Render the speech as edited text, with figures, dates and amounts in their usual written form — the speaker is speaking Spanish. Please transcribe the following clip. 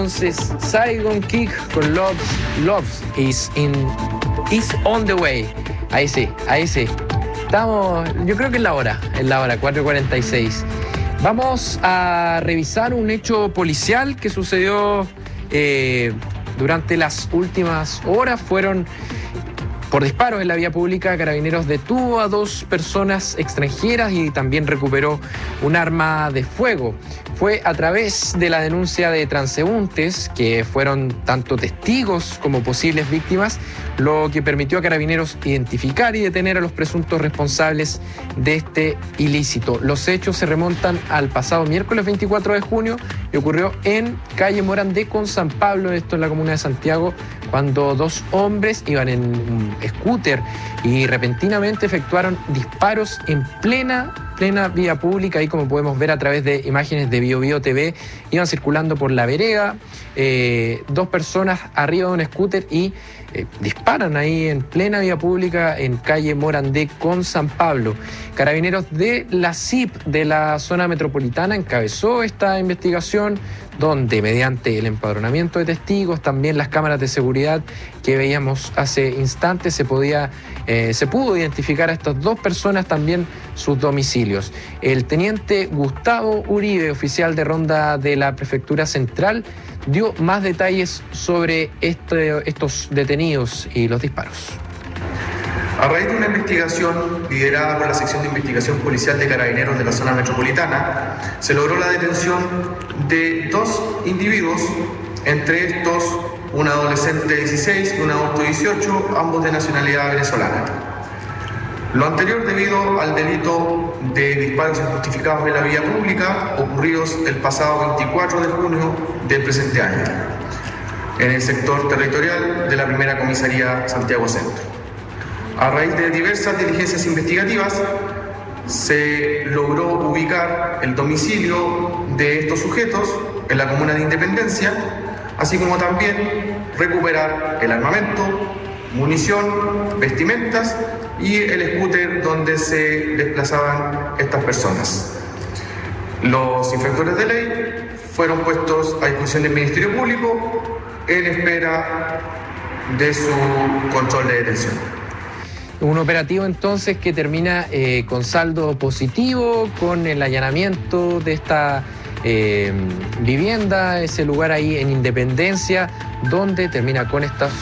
entonces Saigon Kick con Loves is on the way. Ahí sí. Estamos, yo creo que es la hora, 4:46. Vamos a revisar un hecho policial que sucedió durante las últimas horas. Fueron por disparos en la vía pública. Carabineros detuvo a 2 personas extranjeras y también recuperó un arma de fuego. Fue a través de la denuncia de transeúntes, que fueron tanto testigos como posibles víctimas, lo que permitió a Carabineros identificar y detener a los presuntos responsables de este ilícito. Los hechos se remontan al pasado miércoles 24 de junio y ocurrió en calle Morandé con San Pablo, esto en la comuna de Santiago, cuando 2 hombres iban en un scooter y repentinamente efectuaron disparos en plena vía pública. Ahí, como podemos ver a través de imágenes de BioBio TV, iban circulando por la vereda 2 personas arriba de un scooter y disparan ahí en plena vía pública en calle Morandé con San Pablo. Carabineros de la CIP de la zona metropolitana encabezó esta investigación, donde mediante el empadronamiento de testigos, también las cámaras de seguridad que veíamos hace instantes, se pudo identificar a estas 2 personas, también sus domicilios. El teniente Gustavo Uribe, oficial de ronda de la Prefectura Central, dio más detalles sobre estos detenidos y los disparos. A raíz de una investigación liderada por la sección de investigación policial de Carabineros de la zona metropolitana, se logró la detención de 2 individuos, entre estos un adolescente de 16 y un adulto de 18, ambos de nacionalidad venezolana. Lo anterior debido al delito de disparos injustificados en la vía pública ocurridos el pasado 24 de junio del presente año, en el sector territorial de la primera comisaría Santiago Centro. A raíz de diversas diligencias investigativas, se logró ubicar el domicilio de estos sujetos en la comuna de Independencia, así como también recuperar el armamento, munición, vestimentas y el scooter donde se desplazaban estas personas. Los infractores de ley fueron puestos a disposición del Ministerio Público en espera de su control de detención. Un operativo entonces que termina con saldo positivo, con el allanamiento de esta vivienda, ese lugar ahí en Independencia, donde termina con estas